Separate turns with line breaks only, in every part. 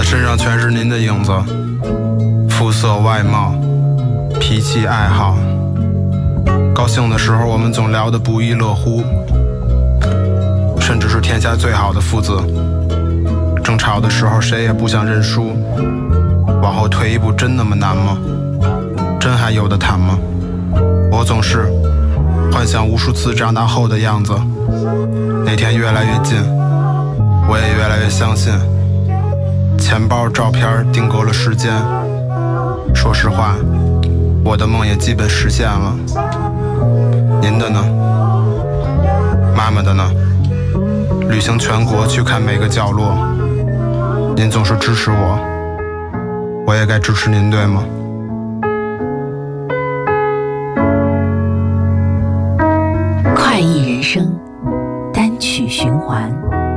身上全是您的影子，肤色、外貌、脾气、爱好。高兴的时候，我们总聊得不亦乐乎，甚至是天下最好的父子。争吵的时候，谁也不想认输。往后退一步，真那么难吗？真还有的谈吗？我总是幻想无数次长大后的样子，那天越来越近，我也越来越相信。钱包、照片定格了时间。说实话，我的梦也基本实现了。您的呢？妈妈的呢？旅行全国，去看每个角落。您总是支持我，我也该支持您，对吗？
快意人生单曲循环，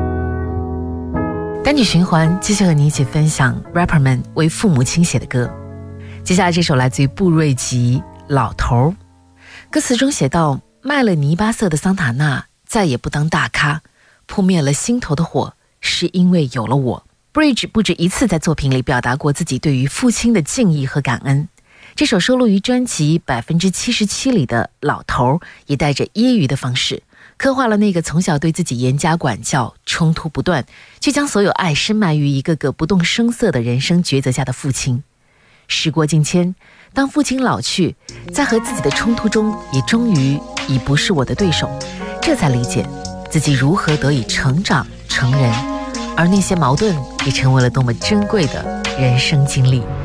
单曲循环继续和你一起分享 rapper 们为父母亲写的歌。接下来这首来自于布瑞吉《老头》，歌词中写道：卖了泥巴色的桑塔纳，再也不当大咖，扑灭了心头的火，是因为有了我。Bridge 不止一次在作品里表达过自己对于父亲的敬意和感恩。这首收录于专辑 77% 里的《老头》也带着揶揄的方式刻画了那个从小对自己严加管教、冲突不断，却将所有爱深埋于一个个不动声色的人生抉择下的父亲。时过境迁，当父亲老去，在和自己的冲突中也终于已不是我的对手，这才理解自己如何得以成长成人，而那些矛盾也成为了多么珍贵的人生经历。